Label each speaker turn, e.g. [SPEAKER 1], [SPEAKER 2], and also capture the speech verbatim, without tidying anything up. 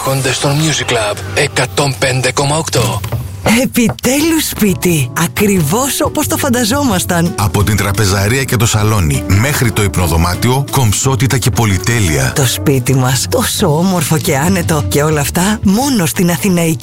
[SPEAKER 1] έρχονται στο Music Club εκατόν πέντε κόμμα οκτώ.
[SPEAKER 2] Επιτέλους σπίτι, ακριβώς όπως το φανταζόμασταν.
[SPEAKER 3] Από την τραπεζαρία και το σαλόνι μέχρι το υπνοδωμάτιο, κομψότητα και πολυτέλεια.
[SPEAKER 2] Το σπίτι μας, τόσο όμορφο και άνετο. Και όλα αυτά μόνο στην Αθηναϊκή